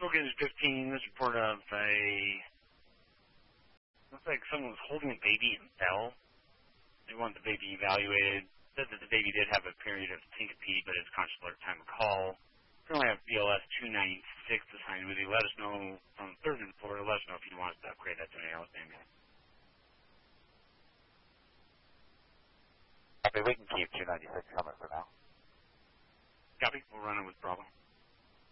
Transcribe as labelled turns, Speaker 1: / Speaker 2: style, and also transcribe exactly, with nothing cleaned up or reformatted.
Speaker 1: Focus fifteen, this report of a, looks like someone was holding a baby and fell. They want the baby evaluated. Said that the baby did have a period of syncope, but it's conscious alert time of call. Currently have B L S two ninety-six assigned with you. Let us know from third and Florida. Let us know if you want us to upgrade that to an A L S ambulance.
Speaker 2: Copy, we can keep two ninety-six coming for now.
Speaker 1: Copy, we'll run it with Bravo.